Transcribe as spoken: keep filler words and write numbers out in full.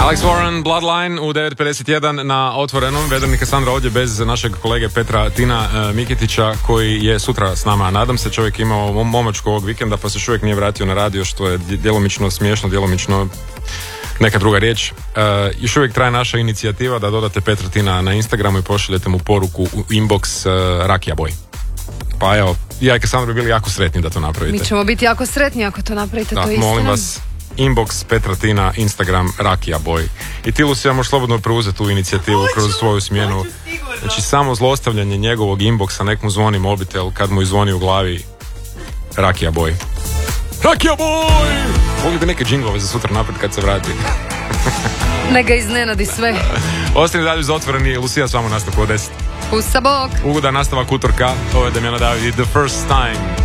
Alex Warren, Bloodline u devet pedeset jedan na Otvorenom. Vedranik je Sandra ovdje bez našeg kolege Petra Tina uh, Mikitića koji je sutra s nama. Nadam se, čovjek imao momačku ovog vikenda pa se još uvijek nije vratio na radio, što je djelomično smiješno, djelomično neka druga riječ. Uh, još uvijek traje naša inicijativa da dodate Petra Tina na Instagramu i pošaljete mu poruku u inbox uh, Rakija Boj. Pa evo, ja i Kassandra bi bili jako sretni da to napravite. Mi ćemo biti jako sretni ako to napravite, da, to istina. Molim vas, inbox Petra Tina, Instagram Rakija Boj. I ti, Lucija, možeš slobodno preuzeti tu inicijativu hoću, kroz svoju smjenu. Znači, samo zlostavljanje njegovog inboxa, nek mu zvoni mobitel, kad mu izvoni u glavi Rakija Boj. Rakija Boj! Mogli bi neke džinglove za sutra napred kad se vrati. Ne ga iznenadi sve. Ostani dalje za Otvoreni, Lucija s vama nastavku od deset. Pusa bok! Ugodan nastavak utorka, ovo je Damjana David, The First Time.